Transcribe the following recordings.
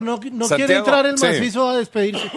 No Santiago, quiere entrar el sí. Macizo a despedirse.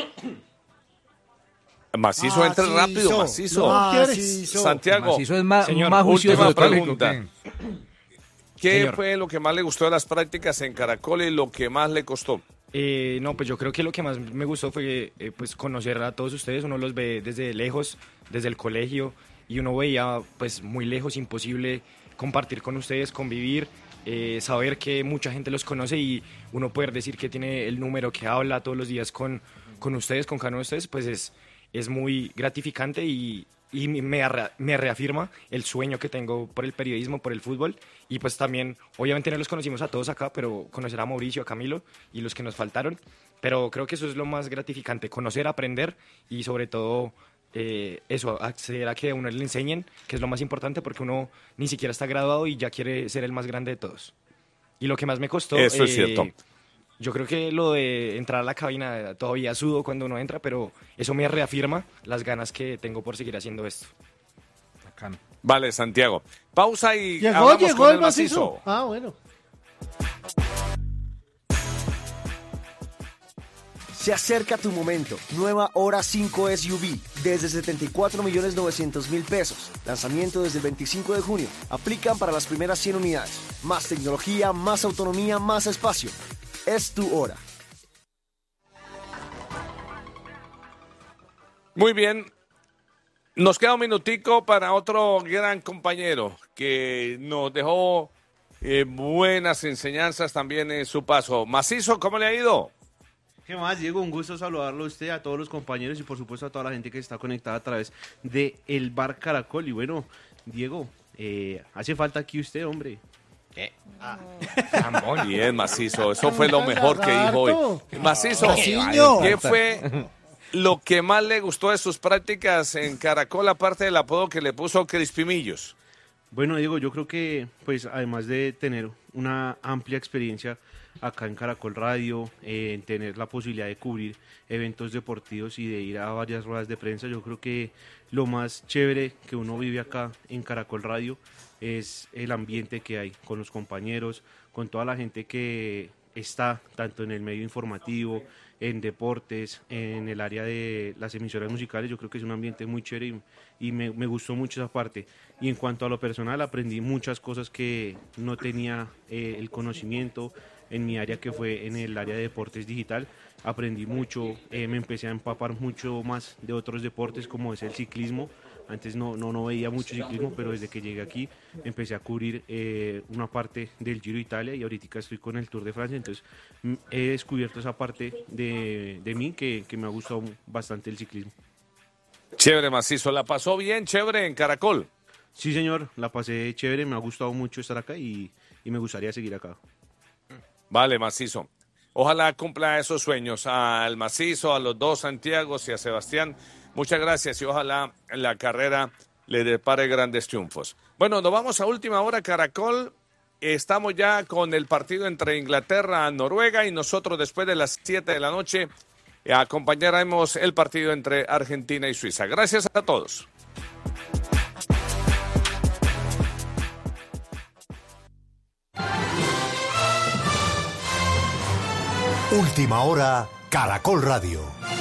Macizo, entre rápido, Macizo. No quiere. Santiago, Macizo es más, Señor, más juicioso última de Tólico pregunta. que- ¿Qué Señor. fue lo que más le gustó de las prácticas en Caracol y lo que más le costó? No, pues yo creo que lo que más me gustó fue pues conocer a todos ustedes. Uno los ve desde lejos, desde el colegio, y uno veía pues muy lejos, imposible compartir con ustedes, convivir, saber que mucha gente los conoce y uno poder decir que tiene el número, que habla todos los días con ustedes, con cada uno de ustedes, pues es muy gratificante y me reafirma el sueño que tengo por el periodismo, por el fútbol, y pues también, obviamente no los conocimos a todos acá, pero conocer a Mauricio, a Camilo y los que nos faltaron, pero creo que eso es lo más gratificante, conocer, aprender y sobre todo eso, acceder a que a uno le enseñen, que es lo más importante porque uno ni siquiera está graduado y ya quiere ser el más grande de todos. Y lo que más me costó... Eso es cierto. Yo creo que lo de entrar a la cabina todavía sudo cuando uno entra, pero eso me reafirma las ganas que tengo por seguir haciendo esto. Bacano. Vale, Santiago. Pausa y Llegó hablamos con el el Macizo. Ah, bueno. Se acerca tu momento. Nueva Hora 5 SUV desde 74.900.000 pesos. Lanzamiento desde el 25 de junio. Aplican para las primeras 100 unidades. Más tecnología, más autonomía, más espacio. Es tu hora. Muy bien. Nos queda un minutico para otro gran compañero que nos dejó buenas enseñanzas también en su paso. Macizo, ¿cómo le ha ido? ¿Qué más, Diego? Un gusto saludarlo a usted, a todos los compañeros y por supuesto a toda la gente que está conectada a través de El Bar Caracol. Y bueno, Diego, hace falta aquí usted, hombre. Bien, Macizo, eso fue lo mejor que dijo hoy. Macizo, Maciño. ¿qué fue lo que más le gustó de sus prácticas en Caracol, aparte del apodo que le puso Crispimillos? Bueno, Diego, yo creo que, pues, además de tener una amplia experiencia acá en Caracol Radio, en tener la posibilidad de cubrir eventos deportivos y de ir a varias ruedas de prensa, yo creo que lo más chévere que uno vive acá en Caracol Radio es el ambiente que hay con los compañeros, con toda la gente que está tanto en el medio informativo, en deportes, en el área de las emisoras musicales. Yo creo que es un ambiente muy chévere y me gustó mucho esa parte. Y en cuanto a lo personal, aprendí muchas cosas que no tenía el conocimiento en mi área, que fue en el área de deportes digital. Aprendí mucho, me empecé a empapar mucho más de otros deportes como es el ciclismo. Antes no veía mucho ciclismo, pero desde que llegué aquí empecé a cubrir una parte del Giro de Italia y ahorita estoy con el Tour de Francia. Entonces he descubierto esa parte de mí que me ha gustado bastante el ciclismo. Chévere, Macizo, ¿la pasó bien, chévere, en Caracol? Sí, señor, la pasé chévere, me ha gustado mucho estar acá y me gustaría seguir acá. Vale, Macizo. Ojalá cumpla esos sueños al Macizo, a los dos Santiagos y a Sebastián. Muchas gracias y ojalá la carrera le depare grandes triunfos. Bueno, nos vamos a última hora, Caracol. Estamos ya con el partido entre Inglaterra y Noruega y nosotros después de las 7 de la noche acompañaremos el partido entre Argentina y Suiza. Gracias a todos. Última hora, Caracol Radio.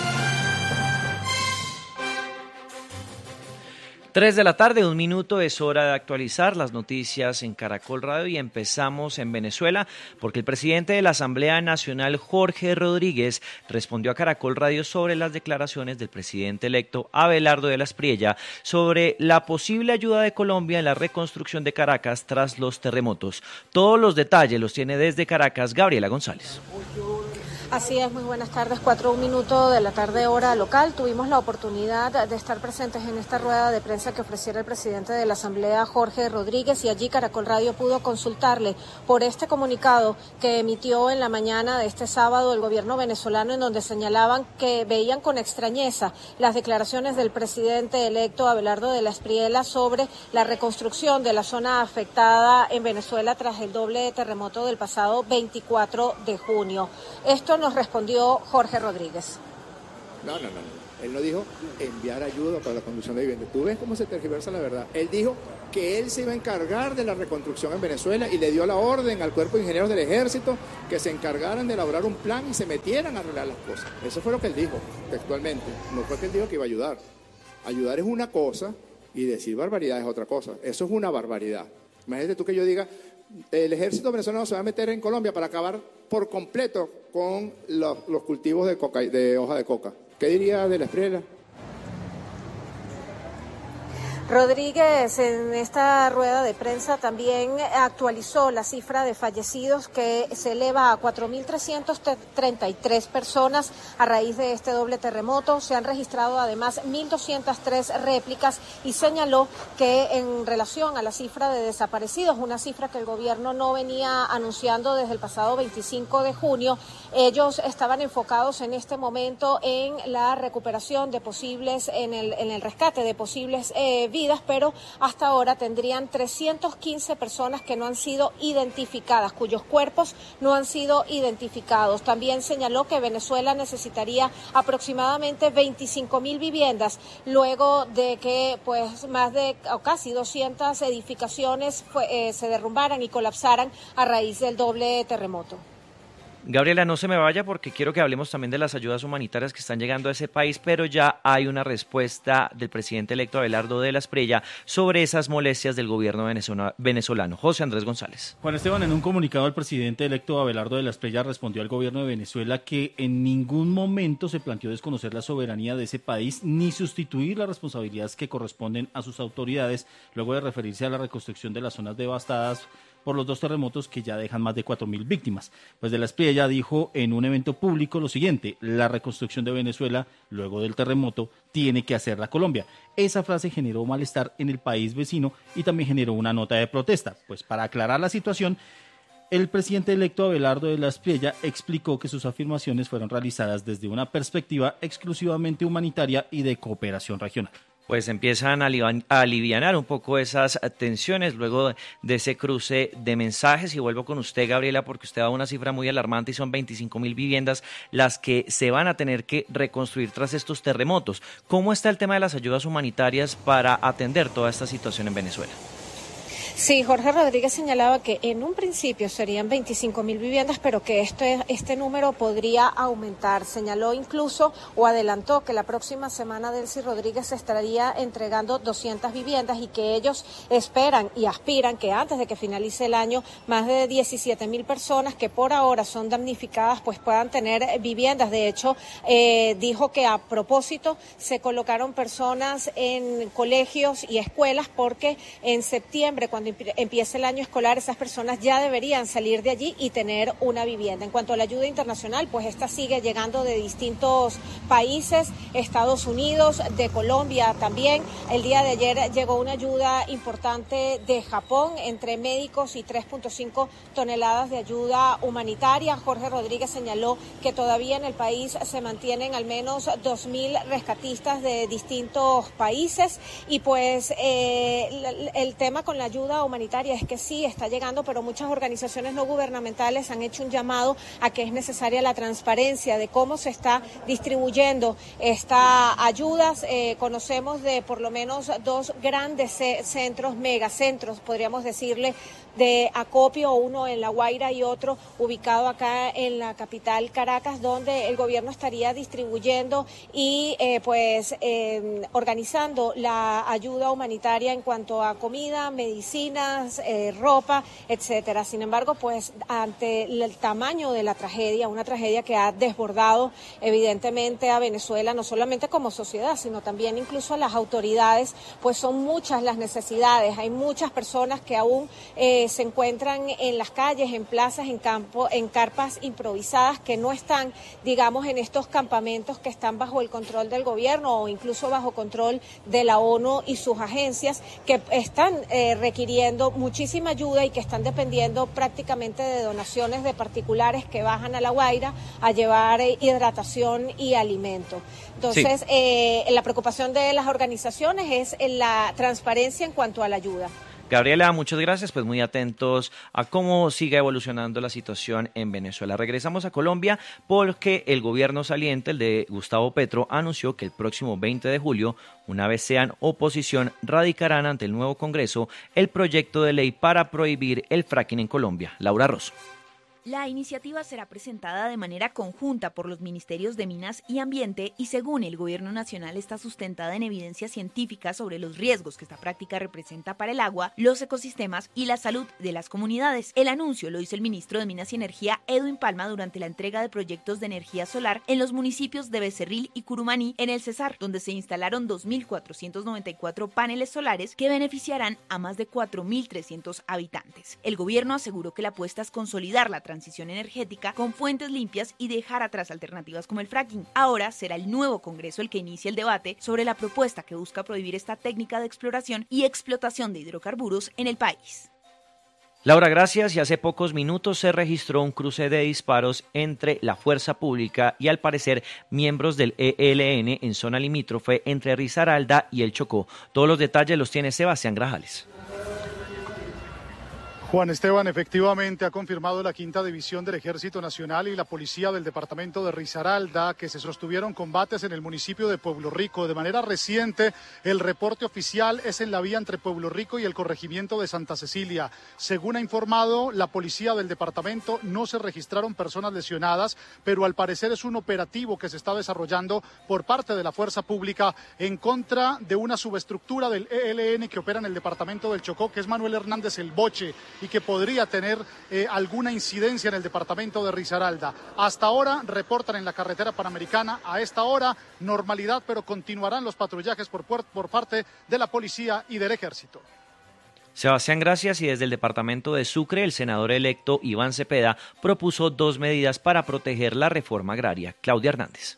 3 de la tarde, 1 minuto, es hora de actualizar las noticias en Caracol Radio y empezamos en Venezuela porque el presidente de la Asamblea Nacional, Jorge Rodríguez, respondió a Caracol Radio sobre las declaraciones del presidente electo Abelardo de la Espriella sobre la posible ayuda de Colombia en la reconstrucción de Caracas tras los terremotos. Todos los detalles los tiene desde Caracas Gabriela González. Así es, muy buenas tardes, 4:01 minuto de la tarde hora local. Tuvimos la oportunidad de estar presentes en esta rueda de prensa que ofreciera el presidente de la Asamblea, Jorge Rodríguez, y allí Caracol Radio pudo consultarle por este comunicado que emitió en la mañana de este sábado el gobierno venezolano, en donde señalaban que veían con extrañeza las declaraciones del presidente electo Abelardo de la Espriella sobre la reconstrucción de la zona afectada en Venezuela tras el doble terremoto del pasado 24 de junio. Esto nos respondió Jorge Rodríguez. No. Él no dijo enviar ayuda para la conducción de vivienda. Tú ves cómo se tergiversa la verdad. Él dijo que él se iba a encargar de la reconstrucción en Venezuela y le dio la orden al cuerpo de ingenieros del ejército que se encargaran de elaborar un plan y se metieran a arreglar las cosas. Eso fue lo que él dijo textualmente, no fue que él dijo que iba a ayudar. Ayudar es una cosa y decir barbaridad es otra cosa, eso es una barbaridad. Imagínate tú que yo diga, el ejército venezolano se va a meter en Colombia para acabar por completo con los cultivos de hoja de coca. ¿Qué diría de la Espriella? Rodríguez en esta rueda de prensa también actualizó la cifra de fallecidos que se eleva a 4.333 personas a raíz de este doble terremoto. Se han registrado además 1.203 réplicas y señaló que en relación a la cifra de desaparecidos, una cifra que el gobierno no venía anunciando desde el pasado 25 de junio, ellos estaban enfocados en este momento en la recuperación de posibles, en el rescate de posibles vidas, pero hasta ahora tendrían 315 personas que no han sido identificadas, cuyos cuerpos no han sido identificados. También señaló que Venezuela necesitaría aproximadamente 25.000 viviendas, luego de que pues más de casi 200 edificaciones se derrumbaran y colapsaran a raíz del doble terremoto. Gabriela, no se me vaya porque quiero que hablemos también de las ayudas humanitarias que están llegando a ese país, pero ya hay una respuesta del presidente electo Abelardo de la Espriella sobre esas molestias del gobierno venezolano. José Andrés González. Juan Esteban, en un comunicado el presidente electo Abelardo de la Espriella respondió al gobierno de Venezuela que en ningún momento se planteó desconocer la soberanía de ese país ni sustituir las responsabilidades que corresponden a sus autoridades, luego de referirse a la reconstrucción de las zonas devastadas por los dos terremotos que ya dejan más de 4.000 víctimas. Pues de la Espriella dijo en un evento público lo siguiente: la reconstrucción de Venezuela luego del terremoto tiene que hacerla Colombia. Esa frase generó malestar en el país vecino y también generó una nota de protesta. Pues para aclarar la situación, el presidente electo Abelardo de la Espriella explicó que sus afirmaciones fueron realizadas desde una perspectiva exclusivamente humanitaria y de cooperación regional. Pues empiezan a alivianar un poco esas tensiones luego de ese cruce de mensajes. Y vuelvo con usted, Gabriela, porque usted da una cifra muy alarmante y son 25.000 viviendas las que se van a tener que reconstruir tras estos terremotos. ¿Cómo está el tema de las ayudas humanitarias para atender toda esta situación en Venezuela? Sí, Jorge Rodríguez señalaba que en un principio serían 25.000 viviendas, pero que este número podría aumentar. Señaló incluso o adelantó que la próxima semana Delcy Rodríguez estaría entregando 200 viviendas y que ellos esperan y aspiran que antes de que finalice el año más de 17.000 personas que por ahora son damnificadas pues puedan tener viviendas. De hecho, dijo que a propósito se colocaron personas en colegios y escuelas porque en septiembre, cuando empiece el año escolar, esas personas ya deberían salir de allí y tener una vivienda. En cuanto a la ayuda internacional, pues esta sigue llegando de distintos países, Estados Unidos, de Colombia también. El día de ayer llegó una ayuda importante de Japón, entre médicos y 3.5 toneladas de ayuda humanitaria. Jorge Rodríguez señaló que todavía en el país se mantienen al menos 2.000 rescatistas de distintos países y pues el tema con la ayuda humanitaria es que sí está llegando, pero muchas organizaciones no gubernamentales han hecho un llamado a que es necesaria la transparencia de cómo se está distribuyendo estas ayudas. Conocemos de por lo menos dos grandes centros, megacentros, podríamos decirle, de acopio, uno en La Guaira y otro ubicado acá en la capital Caracas, donde el gobierno estaría distribuyendo y organizando la ayuda humanitaria en cuanto a comida, medicinas, ropa, etcétera. Sin embargo, pues ante el tamaño de la tragedia, una tragedia que ha desbordado evidentemente a Venezuela, no solamente como sociedad, sino también incluso a las autoridades, pues son muchas las necesidades. Hay muchas personas que aún se encuentran en las calles, en plazas, en carpas improvisadas, que no están, digamos, en estos campamentos que están bajo el control del gobierno o incluso bajo control de la ONU y sus agencias, que están requiriendo muchísima ayuda y que están dependiendo prácticamente de donaciones de particulares que bajan a La Guaira a llevar hidratación y alimento. Entonces, sí. La preocupación de las organizaciones es la transparencia en cuanto a la ayuda. Gabriela, muchas gracias, pues muy atentos a cómo sigue evolucionando la situación en Venezuela. Regresamos a Colombia porque el gobierno saliente, el de Gustavo Petro, anunció que el próximo 20 de julio, una vez sean oposición, radicarán ante el nuevo Congreso el proyecto de ley para prohibir el fracking en Colombia. Laura Rosso. La iniciativa será presentada de manera conjunta por los ministerios de Minas y Ambiente y, según el Gobierno Nacional, está sustentada en evidencia científica sobre los riesgos que esta práctica representa para el agua, los ecosistemas y la salud de las comunidades. El anuncio lo hizo el ministro de Minas y Energía, Edwin Palma, durante la entrega de proyectos de energía solar en los municipios de Becerril y Curumaní, en el Cesar, donde se instalaron 2.494 paneles solares que beneficiarán a más de 4.300 habitantes. El gobierno aseguró que la apuesta es consolidar la transición energética con fuentes limpias y dejar atrás alternativas como el fracking. Ahora será el nuevo Congreso el que inicie el debate sobre la propuesta que busca prohibir esta técnica de exploración y explotación de hidrocarburos en el país. Laura, gracias. Y hace pocos minutos se registró un cruce de disparos entre la fuerza pública y, al parecer, miembros del ELN en zona limítrofe entre Risaralda y el Chocó. Todos los detalles los tiene Sebastián Grajales. Juan Esteban, efectivamente ha confirmado la 5ª División del Ejército Nacional y la Policía del Departamento de Risaralda que se sostuvieron combates en el municipio de Pueblo Rico. De manera reciente, el reporte oficial es en la vía entre Pueblo Rico y el corregimiento de Santa Cecilia. Según ha informado la Policía del Departamento, no se registraron personas lesionadas, pero al parecer es un operativo que se está desarrollando por parte de la Fuerza Pública en contra de una subestructura del ELN que opera en el Departamento del Chocó, que es Manuel Hernández El Boche, y que podría tener alguna incidencia en el departamento de Risaralda. Hasta ahora reportan en la carretera panamericana, a esta hora normalidad, pero continuarán los patrullajes por parte de la policía y del ejército. Sebastián, gracias. Y desde el departamento de Sucre, el senador electo Iván Cepeda propuso 2 medidas para proteger la reforma agraria. Claudia Hernández.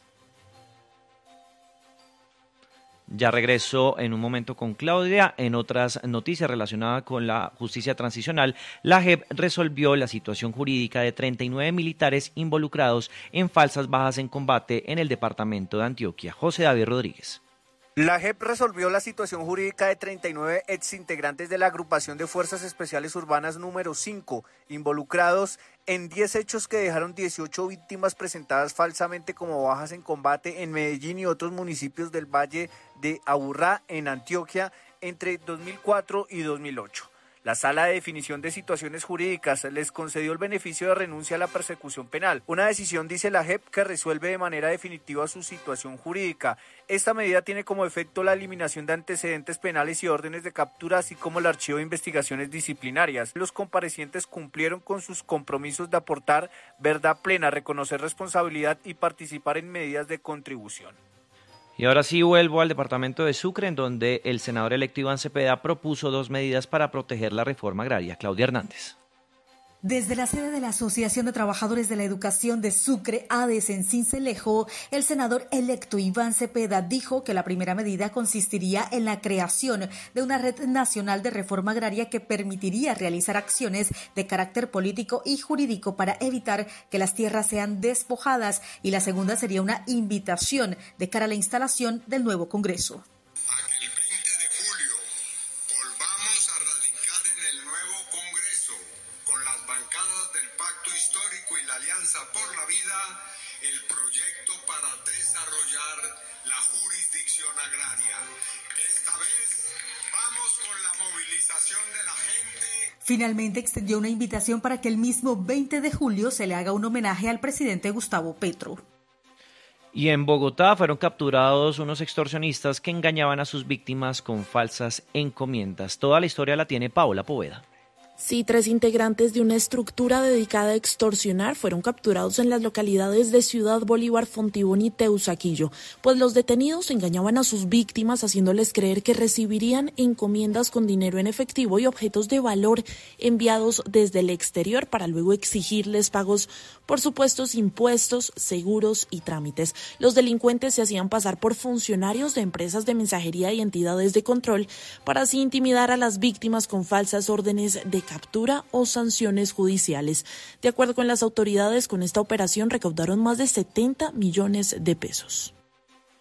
Ya regreso en un momento con Claudia. En otras noticias relacionadas con la justicia transicional, la JEP resolvió la situación jurídica de 39 militares involucrados en falsas bajas en combate en el departamento de Antioquia. José David Rodríguez. La JEP resolvió la situación jurídica de 39 exintegrantes de la Agrupación de Fuerzas Especiales Urbanas número 5, involucrados en 10 hechos que dejaron 18 víctimas presentadas falsamente como bajas en combate en Medellín y otros municipios del Valle de Aburrá, en Antioquia, entre 2004 y 2008. La Sala de Definición de Situaciones Jurídicas les concedió el beneficio de renuncia a la persecución penal. Una decisión, dice la JEP, que resuelve de manera definitiva su situación jurídica. Esta medida tiene como efecto la eliminación de antecedentes penales y órdenes de captura, así como el archivo de investigaciones disciplinarias. Los comparecientes cumplieron con sus compromisos de aportar verdad plena, reconocer responsabilidad y participar en medidas de contribución. Y ahora sí vuelvo al departamento de Sucre, en donde el senador electo Iván Cepeda propuso 2 medidas para proteger la reforma agraria. Claudia Hernández. Desde la sede de la Asociación de Trabajadores de la Educación de Sucre, ADES, en Sincelejo, el senador electo Iván Cepeda dijo que la primera medida consistiría en la creación de una red nacional de reforma agraria que permitiría realizar acciones de carácter político y jurídico para evitar que las tierras sean despojadas, y la segunda sería una invitación de cara a la instalación del nuevo Congreso. Por la vida, el proyecto para desarrollar la jurisdicción agraria. Esta vez vamos con la movilización de la gente. Finalmente extendió una invitación para que el mismo 20 de julio se le haga un homenaje al presidente Gustavo Petro. Y en Bogotá fueron capturados unos extorsionistas que engañaban a sus víctimas con falsas encomiendas. Toda la historia la tiene Paola Poveda. Sí, 3 integrantes de una estructura dedicada a extorsionar fueron capturados en las localidades de Ciudad Bolívar, Fontibón y Teusaquillo, pues los detenidos engañaban a sus víctimas haciéndoles creer que recibirían encomiendas con dinero en efectivo y objetos de valor enviados desde el exterior para luego exigirles pagos por supuestos impuestos, seguros y trámites. Los delincuentes se hacían pasar por funcionarios de empresas de mensajería y entidades de control para así intimidar a las víctimas con falsas órdenes de captura o sanciones judiciales. De acuerdo con las autoridades, con esta operación recaudaron más de 70 millones de pesos.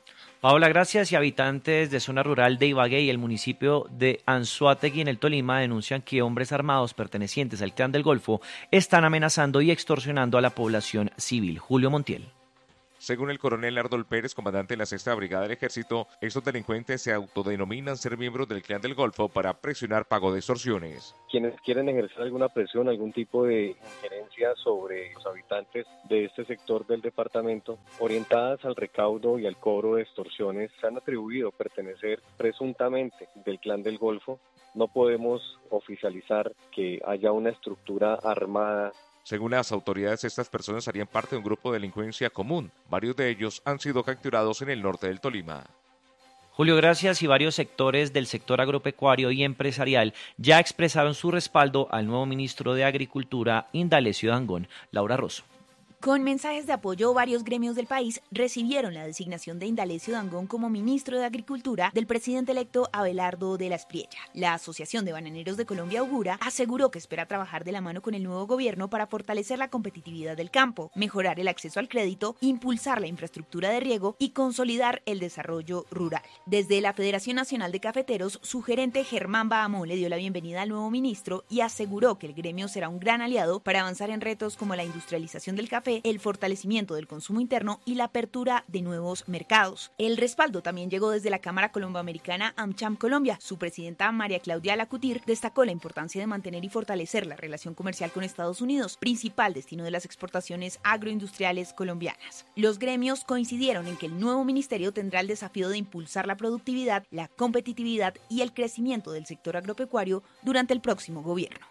Paola, gracias. Y habitantes de zona rural de Ibagué y el municipio de Anzoátegui en el Tolima denuncian que hombres armados pertenecientes al Clan del Golfo están amenazando y extorsionando a la población civil. Julio Montiel. Según el coronel Ardol Pérez, comandante de la 6ª Brigada del Ejército, estos delincuentes se autodenominan ser miembros del Clan del Golfo para presionar pago de extorsiones. Quienes quieren ejercer alguna presión, algún tipo de injerencia sobre los habitantes de este sector del departamento, orientadas al recaudo y al cobro de extorsiones, se han atribuido pertenecer presuntamente del Clan del Golfo. No podemos oficializar que haya una estructura armada. Según las autoridades, estas personas harían parte de un grupo de delincuencia común. Varios de ellos han sido capturados en el norte del Tolima. Julio, gracias. Y varios sectores del sector agropecuario y empresarial ya expresaron su respaldo al nuevo ministro de Agricultura, Indalecio Dangond. Laura Rosso. Con mensajes de apoyo, varios gremios del país recibieron la designación de Indalecio Dangond como ministro de Agricultura del presidente electo Abelardo de la Espriella. La Asociación de Bananeros de Colombia Augura aseguró que espera trabajar de la mano con el nuevo gobierno para fortalecer la competitividad del campo, mejorar el acceso al crédito, impulsar la infraestructura de riego y consolidar el desarrollo rural. Desde la Federación Nacional de Cafeteros, su gerente Germán Bahamón le dio la bienvenida al nuevo ministro y aseguró que el gremio será un gran aliado para avanzar en retos como la industrialización del café, el fortalecimiento del consumo interno y la apertura de nuevos mercados. El respaldo también llegó desde la Cámara Colomboamericana AmCham Colombia. Su presidenta María Claudia Lacutir destacó la importancia de mantener y fortalecer la relación comercial con Estados Unidos, principal destino de las exportaciones agroindustriales colombianas. Los gremios coincidieron en que el nuevo ministerio tendrá el desafío de impulsar la productividad, la competitividad y el crecimiento del sector agropecuario durante el próximo gobierno.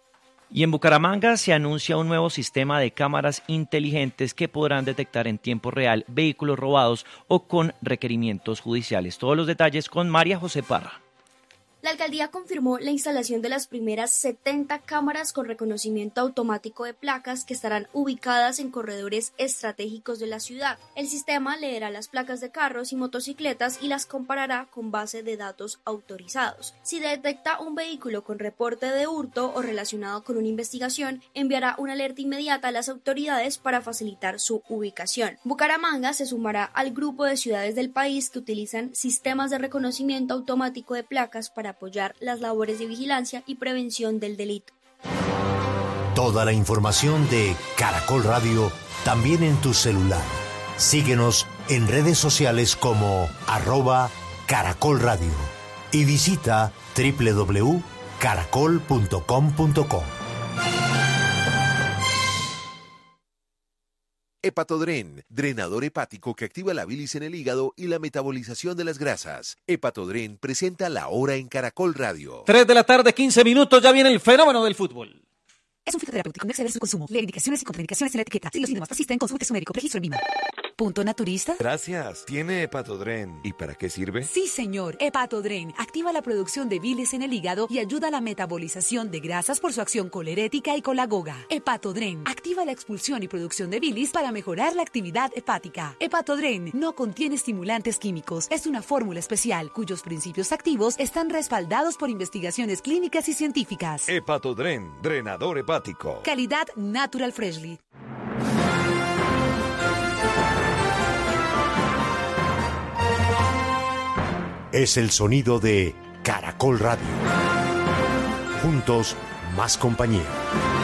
Y en Bucaramanga se anuncia un nuevo sistema de cámaras inteligentes que podrán detectar en tiempo real vehículos robados o con requerimientos judiciales. Todos los detalles con María José Parra. La alcaldía confirmó la instalación de las primeras 70 cámaras con reconocimiento automático de placas que estarán ubicadas en corredores estratégicos de la ciudad. El sistema leerá las placas de carros y motocicletas y las comparará con base de datos autorizados. Si detecta un vehículo con reporte de hurto o relacionado con una investigación, enviará una alerta inmediata a las autoridades para facilitar su ubicación. Bucaramanga se sumará al grupo de ciudades del país que utilizan sistemas de reconocimiento automático de placas para apoyar las labores de vigilancia y prevención del delito. Toda la información de Caracol Radio también en tu celular. Síguenos en redes sociales como @Caracol Radio y visita www.caracol.com.co. Hepatodren, drenador hepático que activa la bilis en el hígado y la metabolización de las grasas. Hepatodren presenta La Hora en Caracol Radio. 3 de la tarde, 15 minutos, ya viene el fenómeno del fútbol. Es un fitoterapéutico, no exceder su consumo. Lee indicaciones y contraindicaciones en la etiqueta. Si los síntomas persisten, consulte su médico. Registro en VIMA. ¿Punto naturista? Gracias. ¿Tiene Hepatodren? ¿Y para qué sirve? Sí, señor. Hepatodren activa la producción de bilis en el hígado y ayuda a la metabolización de grasas por su acción colerética y colagoga. Hepatodren activa la expulsión y producción de bilis para mejorar la actividad hepática. Hepatodren no contiene estimulantes químicos. Es una fórmula especial cuyos principios activos están respaldados por investigaciones clínicas y científicas. Hepatodren, drenador hepático. Calidad Natural Freshly. Es el sonido de Caracol Radio. Juntos, más compañía.